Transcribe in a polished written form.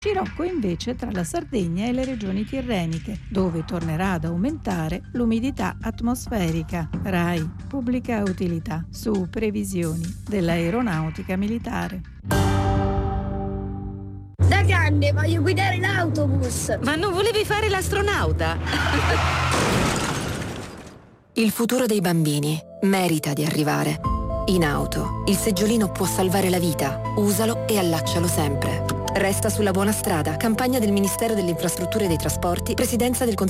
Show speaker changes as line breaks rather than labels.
Scirocco invece tra la Sardegna e le regioni tirreniche, dove tornerà ad aumentare l'umidità atmosferica. RAI, pubblica utilità, su previsioni dell'aeronautica militare.
Da grande voglio guidare l'autobus.
Ma non volevi fare l'astronauta?
Il futuro dei bambini merita di arrivare. In auto, il seggiolino può salvare la vita. Usalo e allaccialo sempre. Resta sulla buona strada. Campagna del Ministero delle Infrastrutture e dei Trasporti, Presidenza del Consiglio